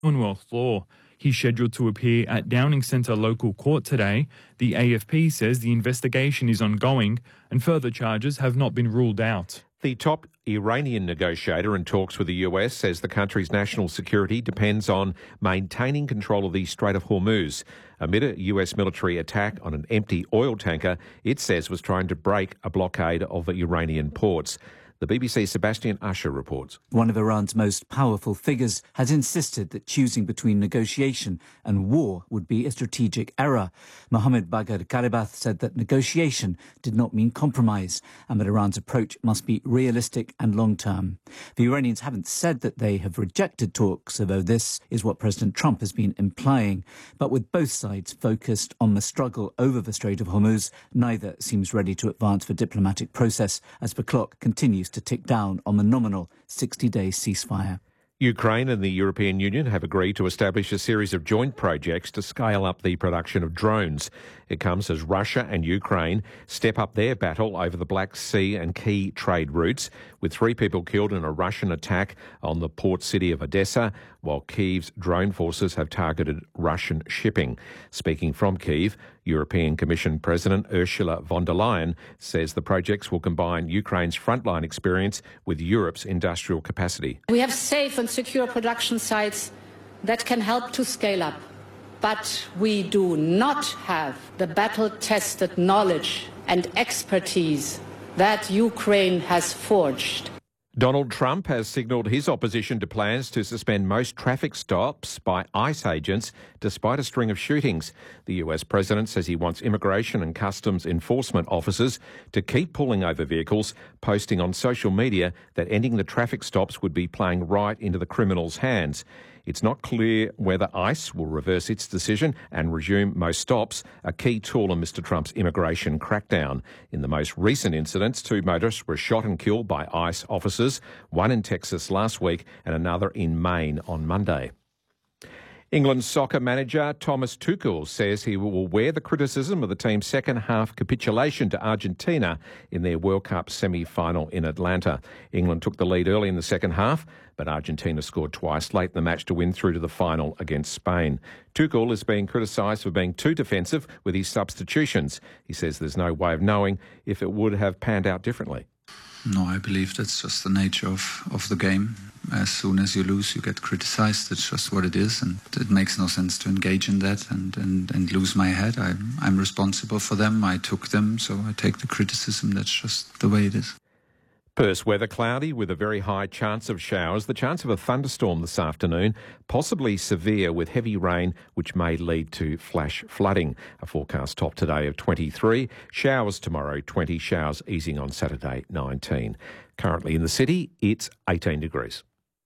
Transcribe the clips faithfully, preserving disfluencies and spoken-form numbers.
Commonwealth law. He's scheduled to appear at Downing Centre local court today. The A F P says the investigation is ongoing and further charges have not been ruled out. The top Iranian negotiator in talks with the U S says the country's national security depends on maintaining control of the Strait of Hormuz. Amid a U S military attack on an empty oil tanker it says was trying to break a blockade of Iranian ports. The B B C's Sebastian Usher reports. One of Iran's most powerful figures has insisted that choosing between negotiation and war would be a strategic error. Mohammad Bagher Karibath said that negotiation did not mean compromise and that Iran's approach must be realistic and long-term. The Iranians haven't said that they have rejected talks, although this is what President Trump has been implying. But with both sides focused on the struggle over the Strait of Hormuz, neither seems ready to advance the diplomatic process as the clock continues to tick down on the nominal sixty-day ceasefire. Ukraine and the European Union have agreed to establish a series of joint projects to scale up the production of drones. It comes as Russia and Ukraine step up their battle over the Black Sea and key trade routes, with three people killed in a Russian attack on the port city of Odessa, while Kyiv's drone forces have targeted Russian shipping. Speaking from Kyiv, European Commission President Ursula von der Leyen says the projects will combine Ukraine's frontline experience with Europe's industrial capacity. We have safe and secure production sites that can help to scale up, but we do not have the battle-tested knowledge and expertise that Ukraine has forged. Donald Trump has signalled his opposition to plans to suspend most traffic stops by ICE agents despite a string of shootings. The U S president says he wants immigration and customs enforcement officers to keep pulling over vehicles, posting on social media that ending the traffic stops would be playing right into the criminals' hands. It's not clear whether ICE will reverse its decision and resume most stops, a key tool in Mister Trump's immigration crackdown. In the most recent incidents, two motorists were shot and killed by ICE officers, one in Texas last week and another in Maine on Monday. England's soccer manager Thomas Tuchel says he will wear the criticism of the team's second-half capitulation to Argentina in their World Cup semi-final in Atlanta. England took the lead early in the second half, but Argentina scored twice late in the match to win through to the final against Spain. Tuchel is being criticised for being too defensive with his substitutions. He says there's no way of knowing if it would have panned out differently. No, I believe that's just the nature of, of the game. As soon as you lose, you get criticised. It's just what it is, and it makes no sense to engage in that and, and, and lose my head. I'm, I'm responsible for them. I took them, so I take the criticism. That's just the way it is. Perth weather cloudy with a very high chance of showers. The chance of a thunderstorm this afternoon, possibly severe with heavy rain, which may lead to flash flooding. A forecast top today of twenty-three. Showers tomorrow, twenty. Showers easing on Saturday, nineteen. Currently in the city, it's eighteen degrees.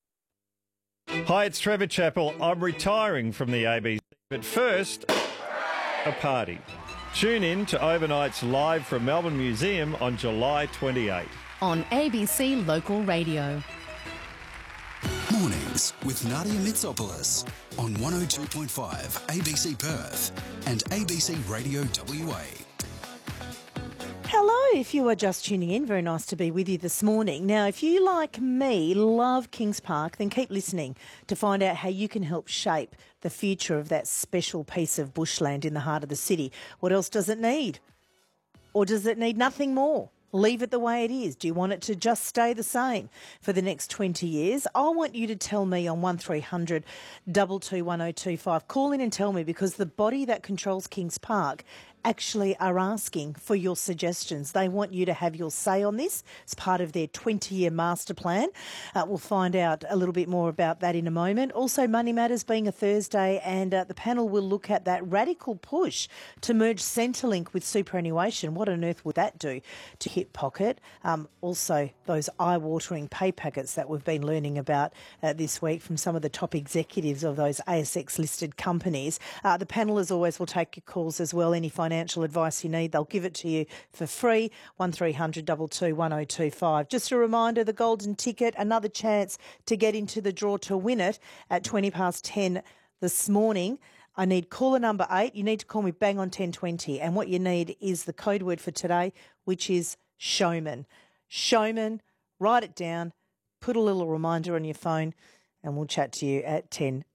Hi, it's Trevor Chappell. I'm retiring from the A B C, but first, a party. Tune in to Overnight's live from Melbourne Museum on July twenty-eighth. On A B C Local Radio. Mornings with Nadia Mitsopoulos on one oh two point five A B C Perth and A B C Radio W A. Hello, if you are just tuning in, very nice to be with you this morning. Now, if you, like me, love Kings Park, then keep listening to find out how you can help shape the future of that special piece of bushland in the heart of the city. What else does it need? Or does it need nothing more? Leave it the way it is. Do you want it to just stay the same for the next twenty years? I want you to tell me on one three hundred two two one oh two five. Call in and tell me, because the body that controls Kings Park actually are asking for your suggestions. They want you to have your say on this. It's part of their twenty-year master plan. Uh, we'll find out a little bit more about that in a moment. Also, Money Matters being a Thursday, and uh, the panel will look at that radical push to merge Centrelink with superannuation. What on earth would that do to hip pocket? Um, also, those eye-watering pay packets that we've been learning about uh, this week from some of the top executives of those A S X-listed companies. Uh, the panel, as always, will take your calls as well. Any financial Financial advice you need, they'll give it to you for free. one three hundred two two one oh two five. Just a reminder, the golden ticket, another chance to get into the draw to win it at twenty past ten this morning. I need caller number eight. You need to call me bang on ten twenty, and what you need is the code word for today, which is showman. Showman, write it down, put a little reminder on your phone, and we'll chat to you at ten